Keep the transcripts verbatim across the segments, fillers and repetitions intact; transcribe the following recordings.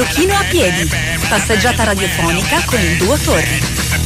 Lucchino a piedi. Passeggiata radiofonica con il duo Torri.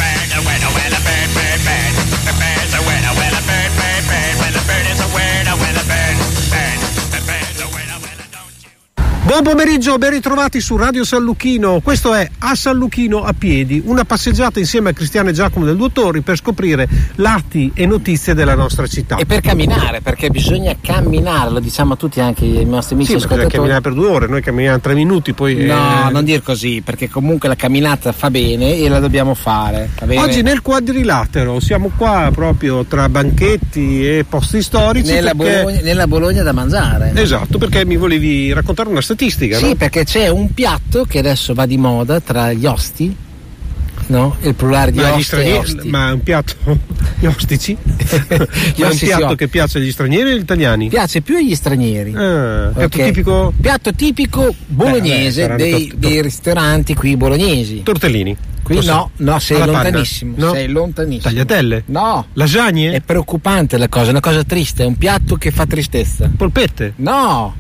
Buon pomeriggio, ben ritrovati su Radio San Lucchino. Questo è A San Lucchino a piedi, una passeggiata insieme a Cristiano e Giacomo del Duo Torri per scoprire lati e notizie della nostra città. E per camminare, perché bisogna camminare, lo diciamo a tutti, anche i nostri amici sì, ascoltatori. Sì, camminare per due ore, noi camminiamo tre minuti, poi... No, eh... non dir così, perché comunque la camminata fa bene e la dobbiamo fare. Oggi nel quadrilatero, siamo qua proprio tra banchetti e posti storici. Nella, perché... Bologna, nella Bologna da mangiare. Esatto, perché mi volevi raccontare una statistica. Sì, no? Perché c'è un piatto che adesso va di moda tra gli osti, no? Il plurale di ma osti e osti. Ma è un piatto gli ostici? Gli ma è un osti piatto si che piace agli stranieri o agli italiani? Piace più agli stranieri. Ah, okay. Piatto tipico? Piatto tipico bolognese. Beh, dei, tor- dei ristoranti qui bolognesi. Tortellini. Qui Posso... no, no, sei alla lontanissimo, no? sei lontanissimo. Tagliatelle? No. Lasagne? È preoccupante la cosa, è una cosa triste, è un piatto che fa tristezza. Polpette? No.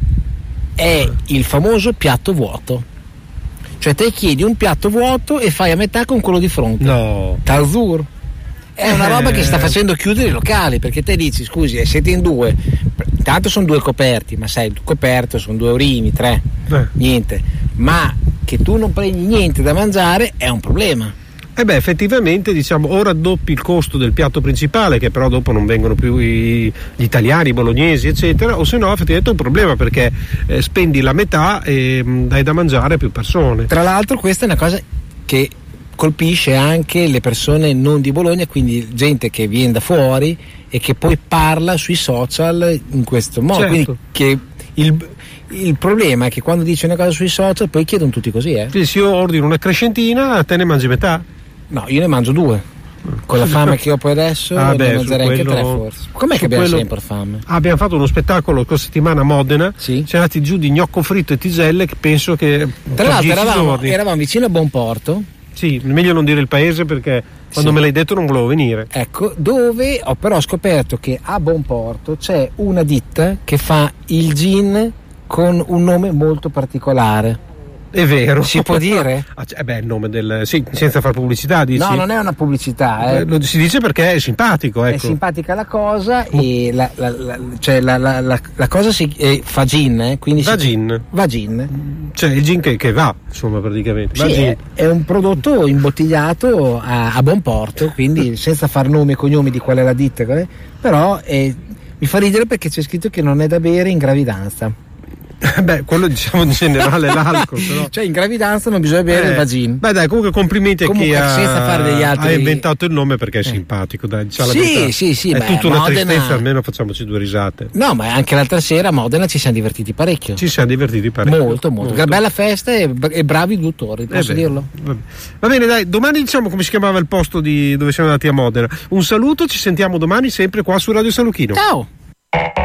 È il famoso piatto vuoto. Cioè te chiedi un piatto vuoto e fai a metà con quello di fronte. No. Tarzur. È una roba che sta facendo chiudere i locali, perché te dici scusi, siete in due, intanto sono due coperti, ma sai, coperto sono due orini, tre, eh. niente, ma che tu non prendi niente da mangiare è un problema. Eh beh, effettivamente, diciamo, o raddoppi il costo del piatto principale, che però dopo non vengono più i, gli italiani, i bolognesi, eccetera, o se no effettivamente è un problema, perché eh, spendi la metà e mh, dai da mangiare a più persone. Tra l'altro questa è una cosa che colpisce anche le persone non di Bologna, quindi gente che viene da fuori e che poi parla sui social in questo modo. Certo. Quindi che il, il problema è che quando dici una cosa sui social poi chiedono tutti così, eh? Sì, se io ordino una crescentina, te ne mangi metà? No, io ne mangio due. Con la fame che ho poi adesso ah, ne beh, mangerei quello... anche tre forse. Com'è che abbiamo quello... sempre fame? Ah, abbiamo fatto uno spettacolo questa settimana a Modena, sì. Siamo andati giù di gnocco fritto e tigelle, che penso che tra l'altro eravamo, eravamo vicino a Buonporto. Sì, meglio non dire il paese, perché quando sì. me l'hai detto non volevo venire. Ecco, dove ho però scoperto che a Buonporto c'è una ditta che fa il gin con un nome molto particolare. È vero. Si può dire? Ah, eh beh, il nome del... Sì, senza fare pubblicità, dici? No, non è una pubblicità. Eh. Lo si dice perché è simpatico, ecco. È simpatica la cosa e la, la, la, cioè la, la, la, la cosa si eh, fa gin, eh, quindi va si, gin. Va gin. Cioè il gin che, che va, insomma, praticamente. Sì, va gin. È, è un prodotto imbottigliato a, a Buonporto, quindi senza far nomi e cognomi di qual è la ditta, però è, mi fa ridere perché c'è scritto che non è da bere in gravidanza. Beh, quello diciamo in generale l'alcol, però. Cioè in gravidanza non bisogna bere eh, il vagin. Beh dai, comunque complimenti comunque, a chi senza ha, fare degli altri... ha inventato il nome, perché è eh. simpatico, dai, diciamo sì, la verità. sì, sì, è beh, tutta una Modena... tristezza, almeno facciamoci due risate. No, ma anche l'altra sera a Modena ci siamo divertiti parecchio. Ci siamo divertiti parecchio. Molto, molto. molto. Una bella festa e, e bravi dottori, posso eh beh, dirlo? Va bene. va bene, dai, domani diciamo come si chiamava il posto di dove siamo andati a Modena. Un saluto, ci sentiamo domani sempre qua su Radio San Lucchino. Ciao!